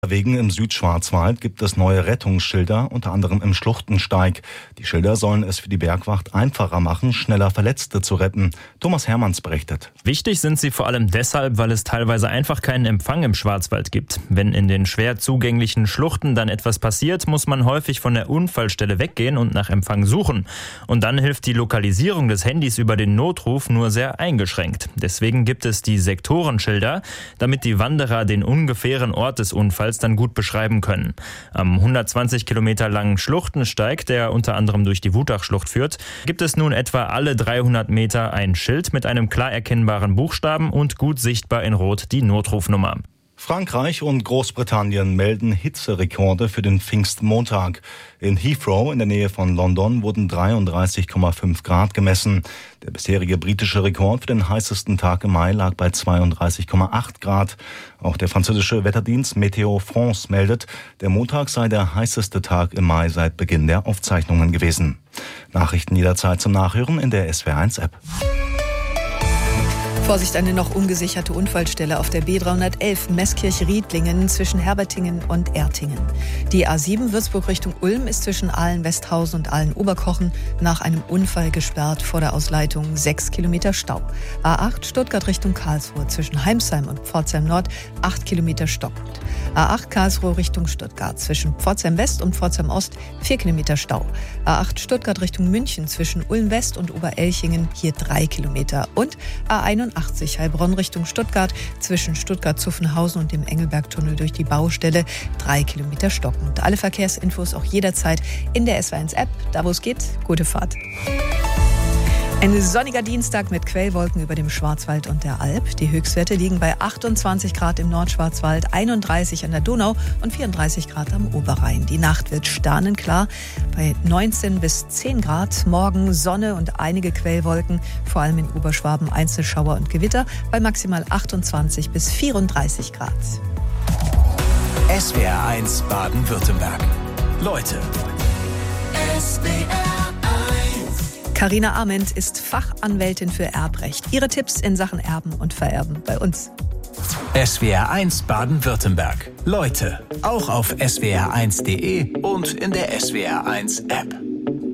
Wegen im Südschwarzwald gibt es neue Rettungsschilder, unter anderem im Schluchtensteig. Die Schilder sollen es für die Bergwacht einfacher machen, schneller Verletzte zu retten. Thomas Hermanns berichtet. Wichtig sind sie vor allem deshalb, weil es teilweise einfach keinen Empfang im Schwarzwald gibt. Wenn in den schwer zugänglichen Schluchten dann etwas passiert, muss man häufig von der Unfallstelle weggehen und nach Empfang suchen. Und dann hilft die Lokalisierung des Handys über den Notruf nur sehr eingeschränkt. Deswegen gibt es die Sektorenschilder, damit die Wanderer den ungefähren Ort des Unfalls dann gut beschreiben können. Am 120 Kilometer langen Schluchtensteig, der unter anderem durch die Wutachschlucht führt, gibt es nun etwa alle 300 Meter ein Schild mit einem klar erkennbaren Buchstaben und gut sichtbar in Rot die Notrufnummer. Frankreich und Großbritannien melden Hitzerekorde für den Pfingstmontag. In Heathrow in der Nähe von London wurden 33,5 Grad gemessen. Der bisherige britische Rekord für den heißesten Tag im Mai lag bei 32,8 Grad. Auch der französische Wetterdienst Météo France meldet, der Montag sei der heißeste Tag im Mai seit Beginn der Aufzeichnungen gewesen. Nachrichten jederzeit zum Nachhören in der SWR1-App. Vorsicht, eine noch ungesicherte Unfallstelle auf der B311 Meßkirch-Riedlingen zwischen Herbertingen und Ertingen. Die A7 Würzburg Richtung Ulm ist zwischen Aalen-Westhausen und Aalen-Oberkochen nach einem Unfall gesperrt, vor der Ausleitung 6 Kilometer Stau. A8 Stuttgart Richtung Karlsruhe zwischen Heimsheim und Pforzheim Nord 8 Kilometer Stockpunkt. A8 Karlsruhe Richtung Stuttgart zwischen Pforzheim West und Pforzheim Ost 4 Kilometer Stau. A8 Stuttgart Richtung München zwischen Ulm West und Oberelchingen hier 3 Kilometer. Und A81 Heilbronn Richtung Stuttgart zwischen Stuttgart-Zuffenhausen und dem Engelbergtunnel durch die Baustelle 3 Kilometer stockend. Alle Verkehrsinfos auch jederzeit in der SWR1-App. Da wo es geht, gute Fahrt. Ein sonniger Dienstag mit Quellwolken über dem Schwarzwald und der Alb. Die Höchstwerte liegen bei 28 Grad im Nordschwarzwald, 31 an der Donau und 34 Grad am Oberrhein. Die Nacht wird sternenklar bei 19 bis 10 Grad. Morgen Sonne und einige Quellwolken, vor allem in Oberschwaben Einzelschauer und Gewitter bei maximal 28 bis 34 Grad. SWR1 Baden-Württemberg. Leute. Carina Arment ist Fachanwältin für Erbrecht. Ihre Tipps in Sachen Erben und Vererben bei uns. SWR1 Baden-Württemberg. Leute, auch auf swr1.de und in der SWR1 App.